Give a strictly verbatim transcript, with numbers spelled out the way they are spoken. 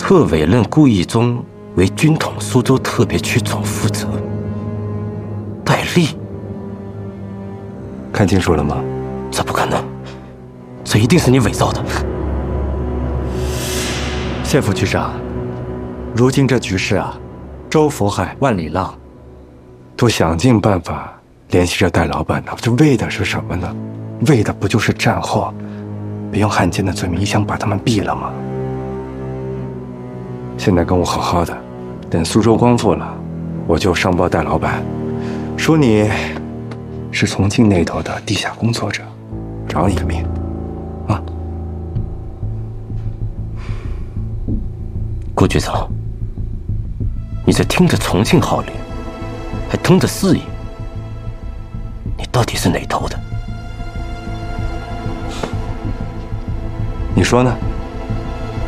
特委任顾义忠为军统苏州特别区总负责。戴笠， 看清楚了吗？ 这不可能，这一定是你伪造的。 谢副局长，如今这局势啊，周佛海、万里浪都想尽办法联系着戴老板呢，这为的是什么呢？为的不就是战后别用汉奸的罪名一枪把他们毙了吗？现在跟我好好的，等苏州光复了，我就上报戴老板，说你是重庆那头的地下工作者，饶你个命，啊！ 顾局长，你这听着重庆号令，还通着四野，你到底是哪头的？ 你说呢？